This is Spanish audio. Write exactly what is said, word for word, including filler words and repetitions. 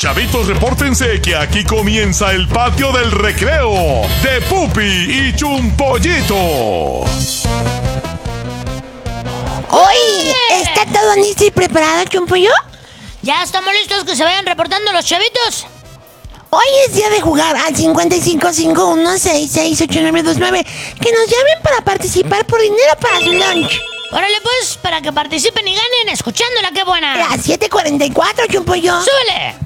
Chavitos, repórtense que aquí comienza el patio del recreo de Pupi y Chumpollito. Hoy está todo listo y preparado, Chumpollo. Ya estamos listos, que se vayan reportando los chavitos. Hoy es día de jugar al cincuenta y cinco cincuenta y uno sesenta y seis ochenta y nueve veintinueve. Que nos llamen para participar por dinero para su lunch. Órale pues, para que participen y ganen escuchando La Qué Buena. Las siete cuarenta y cuatro, Chumpollo. ¡Súbele!